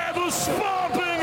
é do Sporting!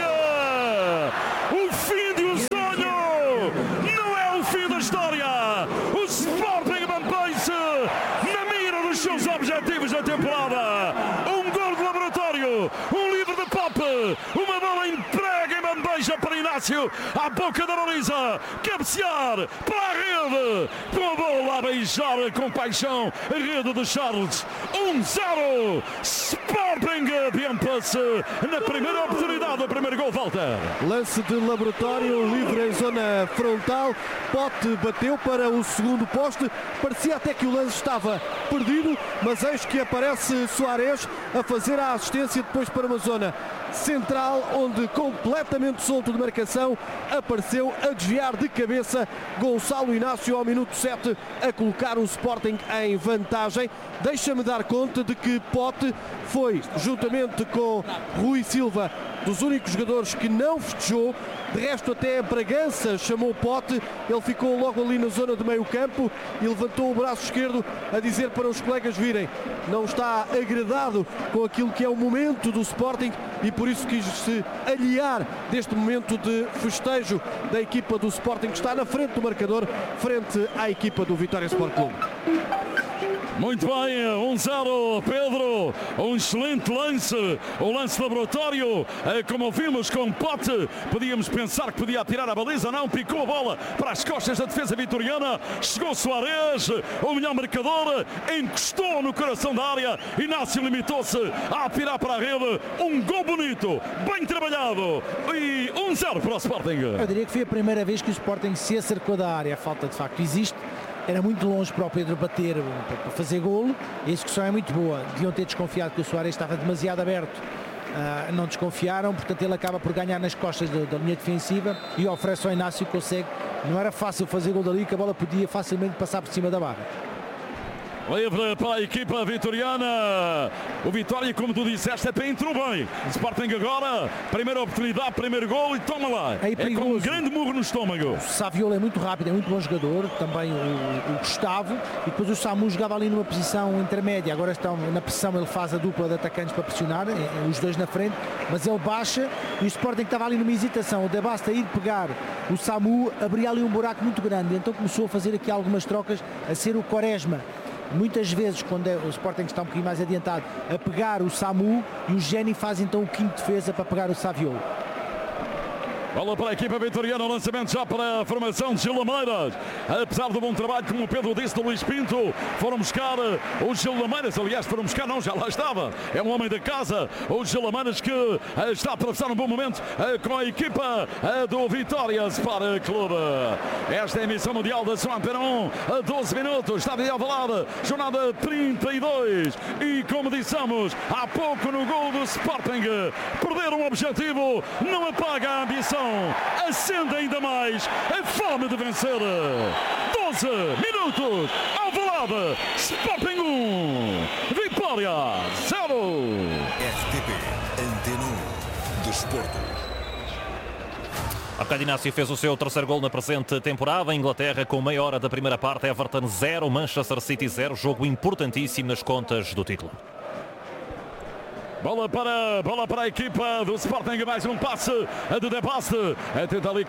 O fim de um sonho! Não é o fim da história! O Sporting mantém-se na mira dos seus objetivos da temporada! Um gol de laboratório, um livre de pop, uma bola entregue em bandeja para Inácio, à boca da baliza, cabecear para a rede, com a bola a beijar com paixão a rede de Charles. 1-0, Sporting adianta-se na primeira oportunidade do primeiro gol, Walter. Lance de laboratório, livre em zona frontal, Pote bateu para o segundo poste, parecia até que o lance estava perdido, mas eis que aparece Soares a fazer a assistência depois para uma zona central, onde completamente solto de marcação apareceu a desviar de cabeça Gonçalo Inácio ao minuto 7 a colocar o Sporting em vantagem. Deixa-me dar conta de que Pote foi, juntamente com Rui Silva, dos únicos jogadores que não festejou. De resto, até Bragança chamou Pote, ele ficou logo ali na zona de meio campo e levantou o braço esquerdo a dizer para os colegas virem. Não está agradado com aquilo que é o momento do Sporting e por isso quis se aliar deste momento de festejo da equipa do Sporting, que está na frente do marcador, frente à equipa do Vitória Sport Clube. Muito bem, 1-0, Pedro, um excelente lance, o lance laboratório, como vimos com Pote, podíamos pensar que podia atirar a baliza, não, picou a bola para as costas da defesa vitoriana, chegou Soares, o melhor marcador, encostou no coração da área, Inácio limitou-se a atirar para a rede, um gol bonito, bem trabalhado, e 1-0 para o Sporting. Eu diria que foi a primeira vez que o Sporting se acercou da área, a falta de facto existe. Era muito longe para o Pedro bater, para fazer golo. A execução é muito boa. Deviam ter desconfiado que o Soares estava demasiado aberto. Não desconfiaram, portanto ele acaba por ganhar nas costas da linha defensiva e oferece ao Inácio que consegue. Não era fácil fazer gol dali, que a bola podia facilmente passar por cima da barra. Livre para a equipa vitoriana. O Vitória, como tu disseste, até entrou bem. Sporting agora, primeira oportunidade, primeiro gol e toma lá. É com um grande murro no estômago. O Saviola é muito rápido, é muito bom jogador. Também o Gustavo. E depois o Samu jogava ali numa posição intermédia. Agora estão na pressão, ele faz a dupla de atacantes para pressionar, os dois na frente. Mas ele baixa e o Sporting estava ali numa hesitação. O Debasta ir pegar o Samu, abria ali um buraco muito grande. Então começou a fazer aqui algumas trocas, a ser o Quaresma. Muitas vezes, quando o Sporting está um pouquinho mais adiantado, a pegar o Samu, e o Geni faz então o quinto defesa para pegar o Saviola. Bola para a equipa vitoriana, o lançamento já para a formação de Gil Lameiras. Apesar do bom trabalho, como o Pedro disse, do Luís Pinto, foram buscar o Gil Lameiras. Aliás, foram buscar, não, já lá estava. É um homem da casa, o Gil Lameiras, que está a atravessar um bom momento com a equipa do Vitória Sport Clube. Esta é a emissão mundial da sua Antena 1, a 12 minutos, está de Alvalade, jornada 32. E como dissemos há pouco no gol do Sporting, perder um objetivo não apaga a ambição. Acende ainda mais a fome de vencer. 12 minutos, Alvalade, Sporting 1, Vitória 0. RTP Antena 1 Desporto. Arcade Inácio fez o seu terceiro gol na presente temporada. Em Inglaterra, com meia hora da primeira parte, Everton 0, Manchester City 0. Jogo importantíssimo nas contas do título. Bola para a equipa do Sporting, mais um passe de Debaste, tenta ali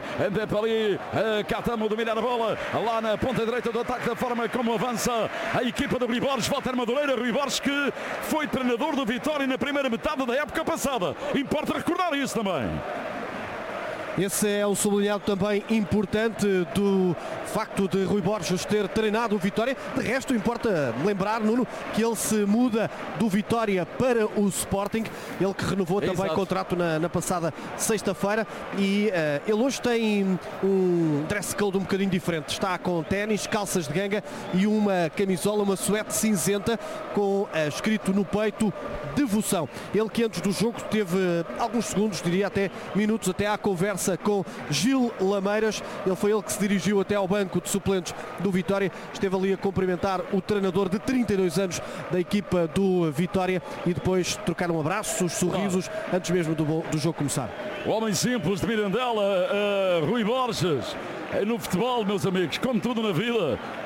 Catamo dominar a bola lá na ponta direita do ataque, da forma como avança a equipa do Rui Borges. Walter Madureira, Rui Borges, que foi treinador do Vitória na primeira metade da época passada, importa recordar isso também. Esse é um sublinhado também importante do facto de Rui Borges ter treinado o Vitória. De resto, importa lembrar, Nuno, que ele se muda do Vitória para o Sporting. Ele que renovou também contrato na passada sexta-feira. E ele hoje tem um dress code um bocadinho diferente. Está com ténis, calças de ganga e uma camisola, uma suéte cinzenta com escrito no peito devoção. Ele que antes do jogo teve alguns segundos, diria até minutos, até à conversa com Gil Lameiras. Ele foi ele que se dirigiu até ao banco de suplentes do Vitória. Esteve ali a cumprimentar o treinador de 32 anos da equipa do Vitória e depois trocaram abraços, sorrisos, antes mesmo do jogo começar. O homem simples de Mirandela, Rui Borges. No futebol, meus amigos, como tudo na vida,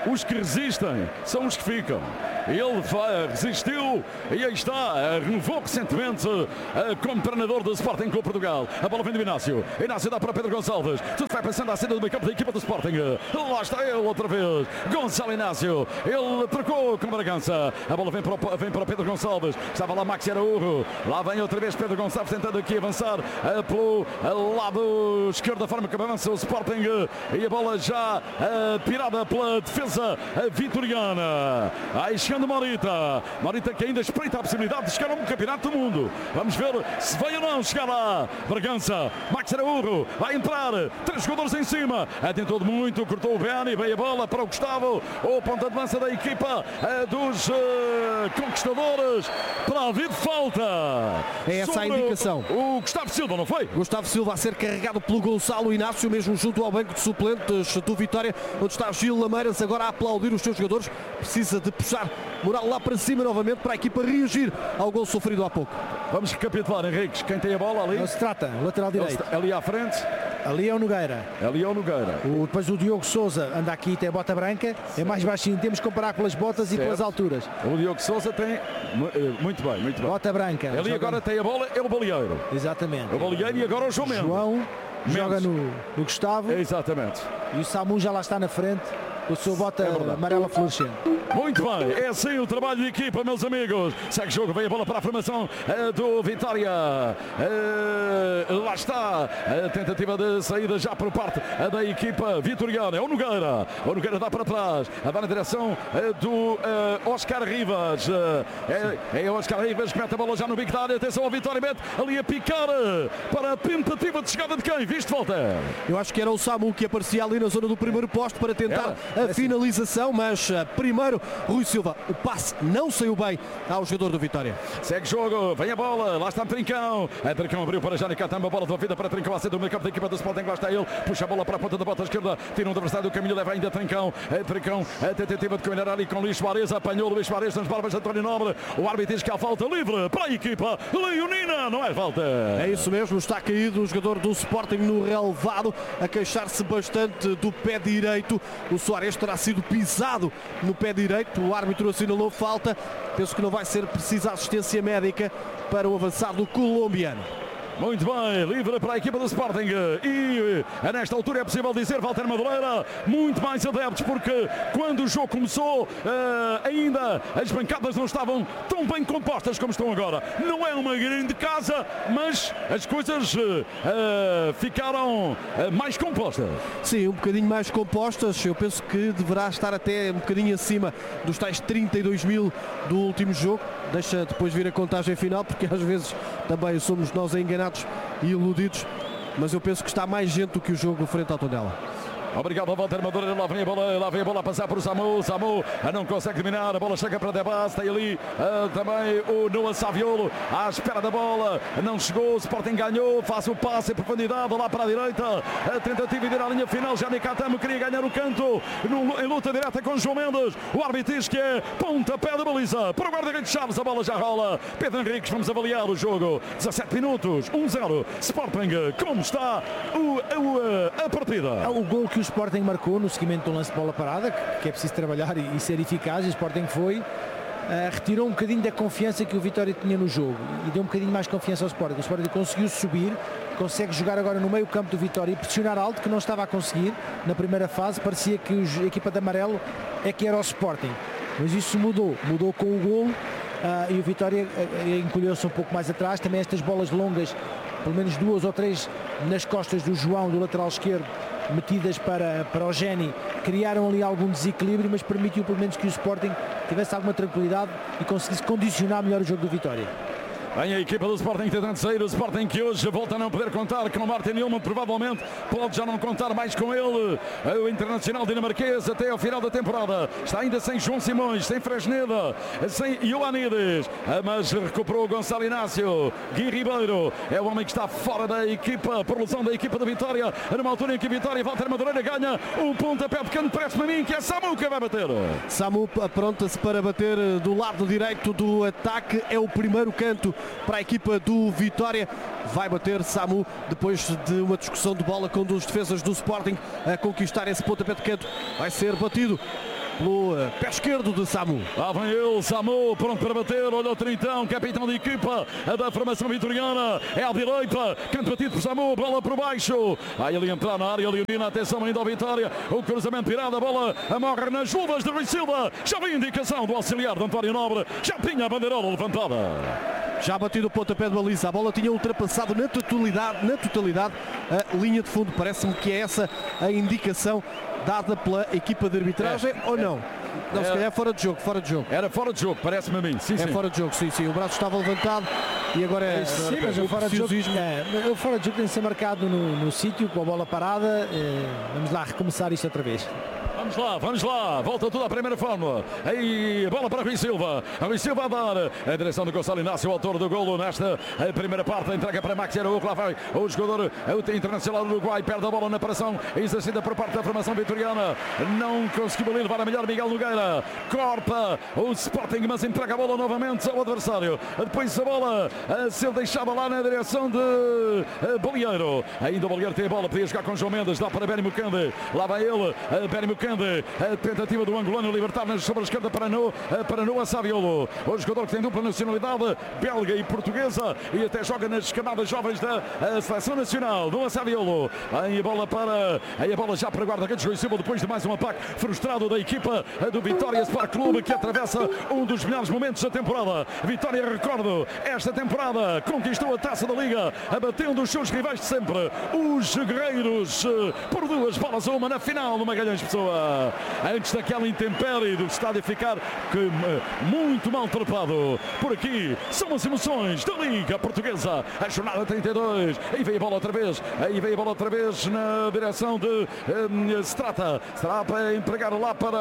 os que resistem são os que ficam. Ele resistiu e aí está, renovou recentemente como treinador do Sporting Clube Portugal. A bola vem do Inácio. Inácio dá para Pedro Gonçalves. Tudo vai passando à saída do meio campo da equipa do Sporting. Lá está ele outra vez. Gonçalo Inácio. Ele trocou com Bragança. A bola vem para Pedro Gonçalves. Estava lá Maxi Araújo. Lá vem outra vez Pedro Gonçalves tentando aqui avançar pelo lado esquerdo da forma que avança o Sporting. E a bola já pirada pela defesa vitoriana. Aí chegando Morita. Morita que ainda espreita a possibilidade de chegar a um campeonato do mundo. Vamos ver se vai ou não chegar lá. Bragança. Max Araújo. Vai entrar. 3 jogadores em cima. Tentou muito. Cortou o Beni. Veio a bola para o Gustavo. O ponta de lança da equipa dos conquistadores. Para haver falta. É essa a indicação. O Gustavo Silva, não foi? Gustavo Silva a ser carregado pelo Gonçalo Inácio, mesmo junto ao banco de suplentes do Vitória, onde está Gil Lameiras agora a aplaudir os seus jogadores. Precisa de puxar moral lá para cima novamente para a equipa reagir ao gol sofrido há pouco. Vamos recapitular, Henriques. Quem tem a bola ali? Não se trata, lateral direito. Ali à frente. Ali é o Nogueira. Ali é o Nogueira. Depois o Diogo Sousa anda aqui, tem a bota branca, é mais baixinho. Temos que comparar pelas botas e pelas alturas. O Diogo Sousa tem. Muito bem, muito bem. Bota branca. Ali agora tem a bola, é o baleeiro. Exatamente. O baleeiro e agora o João Mendes. João joga no Gustavo. Exatamente. E o Samu já lá está na frente. O seu bota amarela fluorescente. Muito bem, é assim o trabalho de equipa, meus amigos. Segue o jogo, vem a bola para a formação do Vitória. Lá está a tentativa de saída já por parte da equipa vitoriana. É o Nogueira. O Nogueira dá para trás. Vai na direção do Oscar Rivas. É o Oscar Rivas que mete a bola já no bico da área. Atenção ao Vitória, mete ali a picar para a tentativa de chegada de quem? Viste, Walter? Eu acho que era o Samu que aparecia ali na zona do primeiro posto para tentar a finalização, mas primeiro Rui Silva, o passe não saiu bem ao jogador do Vitória. Segue jogo, vem a bola, lá está Trincão. Trincão abriu para Jani Catamba, a bola devolvida para Trincão, a do meio campo da equipa do Sporting, lá está ele, puxa a bola para a ponta da bota esquerda, tira um adversário do caminho, leva ainda Trincão. Trincão, a tentativa de combinar ali com Luís Soares, apanhou Luís Soares nas barbas de António Nobre. O árbitro diz que há falta livre para a equipa leonina, não é falta? É isso mesmo, está caído o jogador do Sporting no relevado, a queixar-se bastante do pé direito. O Soares terá sido pisado no pé direito, o árbitro assinalou falta. Penso que não vai ser precisa assistência médica para o avançado colombiano. Muito bem, livre para a equipa do Sporting e nesta altura é possível dizer, Walter Madureira, muito mais adeptos, porque quando o jogo começou ainda as bancadas não estavam tão bem compostas como estão agora. Não é uma grande casa, mas as coisas ficaram mais compostas. Sim, um bocadinho mais compostas. Eu penso que deverá estar até um bocadinho acima dos tais 32 mil do último jogo. Deixa depois vir a contagem final, porque às vezes também somos nós enganados e iludidos, mas eu penso que está mais gente do que o jogo frente ao Tondela. Obrigado ao Walter Madureira, lá vem a bola a passar por Samu, não consegue dominar, a bola chega para Debas, tem ali também o Noah Saviolo à espera da bola, não chegou, o Sporting ganhou, faz o passe em profundidade lá para a direita, a tentativa de ir à linha final, Jani Catamo queria ganhar o canto, em luta direta com João Mendes, o árbitro diz que é pontapé da baliza, para o guarda-redes Chaves, a bola já rola, Pedro Henriques, vamos avaliar o jogo, 17 minutos, 1-0, Sporting, como está a partida? O gol que o Sporting marcou no seguimento do lance de bola parada, que é preciso trabalhar e ser eficaz. O Sporting retirou um bocadinho da confiança que o Vitória tinha no jogo e deu um bocadinho mais confiança ao Sporting. O Sporting conseguiu subir, consegue jogar agora no meio campo do Vitória e pressionar alto, que não estava a conseguir na primeira fase. Parecia que a equipa de amarelo é que era o Sporting, mas isso mudou com o golo e o Vitória encolheu-se um pouco mais atrás. Também estas bolas longas, pelo menos 2 ou 3 nas costas do João, do lateral esquerdo, metidas para o Geni, criaram ali algum desequilíbrio, mas permitiu pelo menos que o Sporting tivesse alguma tranquilidade e conseguisse condicionar melhor o jogo do Vitória. Vem a equipa do Sporting tentando sair, o Sporting que hoje volta a não poder contar com o Martin Nilman, provavelmente pode já não contar mais com ele, o internacional dinamarquês até ao final da temporada. Está ainda sem João Simões, sem Fresneda, sem Ioannidis, mas recuperou o Gonçalo Inácio. Gui Ribeiro é o homem que está fora da equipa, por lesão da equipa da Vitória, numa altura em que a Vitória, Walter Madureira ganha um pontapé pequeno, parece-me a mim que é Samu que vai bater. Samu apronta-se para bater do lado direito do ataque, é o primeiro canto para a equipa do Vitória. Vai bater Samu depois de uma discussão de bola com os defesas do Sporting a conquistar esse pontapé de canto. Vai ser batido pelo pé esquerdo de Samu. Lá vem ele, Samu, pronto para bater. Olha o Trintão, capitão de equipa da formação vitoriana. É à direita, canto batido por Samu, bola por baixo. Vai ali entrar na área, Leonina, atenção ainda ao Vitória. O cruzamento virado, a bola morre nas luvas de Rui Silva. Já vem a indicação do auxiliar de António Nobre. Já tinha a bandeirola levantada. Já batido o pontapé de baliza. A bola tinha ultrapassado na totalidade a linha de fundo. Parece-me que é essa a indicação dada pela equipa de arbitragem, ou não? Não, se calhar é fora de jogo, fora de jogo. Era fora de jogo, parece-me a mim. Sim, é fora de jogo, sim. O braço estava levantado e agora é sim, mas o fora de jogo, o fora de jogo tem que ser marcado no sítio, com a bola parada. Vamos lá recomeçar isto outra vez. Vamos lá, volta tudo à primeira fórmula. Aí, bola para Rui Silva. Rui Silva a dar a direção do Gonçalo Inácio, o autor do golo nesta primeira parte. Entrega para Max Araújo, lá vai o jogador internacional do Uruguai, perde a bola na pressão, exercida por parte da formação vitoriana. Não conseguiu ali levar a melhor Miguel Nogueira. Corta o Sporting, mas entrega a bola novamente ao adversário. Depois a bola a ser deixada lá na direção de Bolieiro. Ainda o Bolieiro tem a bola, podia jogar com João Mendes, dá para Benny Mukande. Lá vai ele, Benny Mukande. A tentativa do angolano libertar sobre a esquerda para Noah Saviolo, o jogador que tem dupla nacionalidade belga e portuguesa e até joga nas camadas jovens da seleção nacional. Noah Saviolo, aí a bola já para a guarda-redes Rui Silva, depois de mais um ataque frustrado da equipa do Vitória Sport Clube, que atravessa um dos melhores momentos da temporada. Vitória, recordo, esta temporada conquistou a taça da Liga, abatendo os seus rivais de sempre, os guerreiros, por 2-1 na final do Magalhães Pessoa. Antes daquela intempérie do estádio ficar muito mal trepado. Por aqui são as emoções da Liga Portuguesa, a jornada 32. Aí veio a bola outra vez na direção de Strata. Será para entregar lá para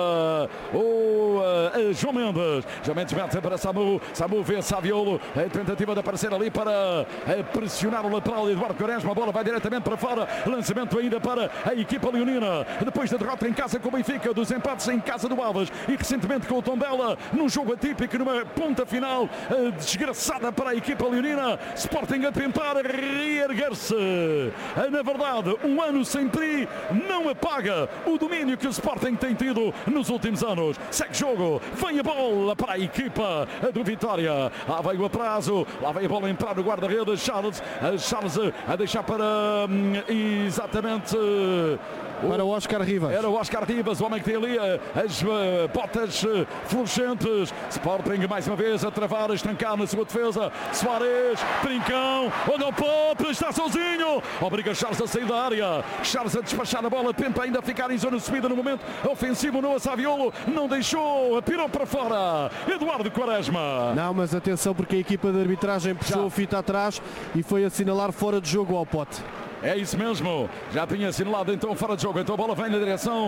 o João Mendes. João Mendes mete para Samu vê Saviolo, a tentativa de aparecer ali para pressionar o lateral Eduardo Quaresma. A bola vai diretamente para fora, lançamento ainda para a equipa leonina, depois da derrota em casa com o Benfica, dos empates em casa do Alves e recentemente com o Tondela, num jogo atípico, numa ponta final desgraçada para a equipa leonina. Sporting a tentar reerguer-se. Na verdade, um ano sem tri não apaga o domínio que o Sporting tem tido nos últimos anos. Segue jogo, vem a bola para a equipa do Vitória. Lá vai o atraso, lá vai a bola entrar no guarda-redes. Charles a deixar para exatamente para o Oscar Rivas. Era o Oscar Rivas, o homem que tem ali as botas fluorescentes. Sporting mais uma vez a travar, a estancar na sua defesa. Soares, Trincão, olha o Pope, está sozinho. Obriga Charles a sair da área. Charles a despachar a bola, tenta ainda ficar em zona subida no momento ofensivo. Noah Saviolo não deixou, apirou para fora. Eduardo Quaresma. Não, mas atenção, porque a equipa de arbitragem puxou a fita atrás e foi assinalar fora de jogo ao Pote. É isso mesmo, já tinha assinalado então fora de jogo, então a bola vem na direção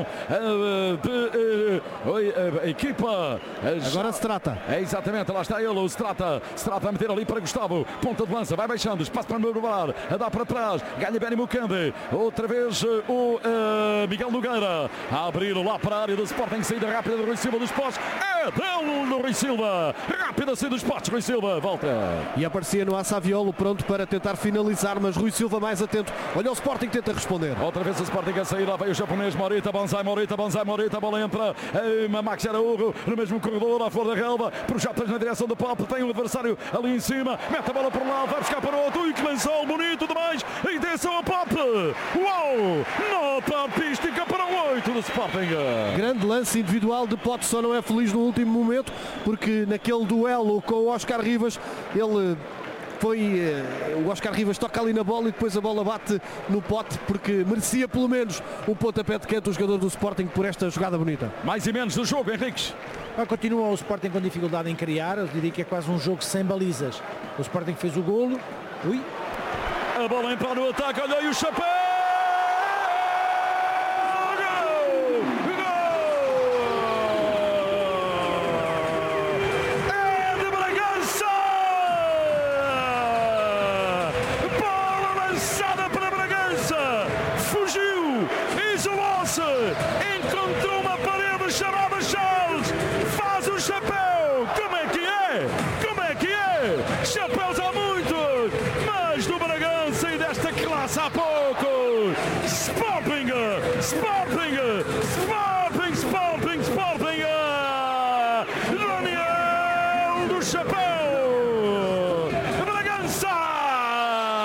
da equipa. Agora se trata. É exatamente, lá está ele, o Strata a meter ali para Gustavo, ponta de lança, vai baixando, espaço para Nogueira, a dar para trás, ganha Benny Mukande, outra vez o Miguel Nogueira, a abrir lá para a área do Sporting, saída rápida do Rui Silva dos postos, é dele do Rui Silva, rápida saída dos postos, Rui Silva, volta. E aparecia no Saviolo pronto para tentar finalizar, mas Rui Silva mais atento. Olha o Sporting, tenta responder. Outra vez o Sporting a sair, lá veio o japonês Morita, Banzai, a bola entra Max Araújo no mesmo corredor, à flor da relva, projetas na direção do Pop, tem um adversário ali em cima, mete a bola por lá, vai buscar para o outro, e que lançou, bonito demais, intenção ao Pop, uau, nota artística para o 8 do Sporting. Grande lance individual de Pop, só não é feliz no último momento, porque naquele duelo com o Oscar Rivas, o Oscar Rivas toca ali na bola e depois a bola bate no Pote, porque merecia pelo menos um pontapé de canto o jogador do Sporting por esta jogada bonita. Mais e menos do jogo, Henriques. Continua o Sporting com dificuldade em criar, eu diria que é quase um jogo sem balizas. O Sporting fez o golo. A bola entra no ataque, olha aí o chapéu! Encontrou uma parede, chamada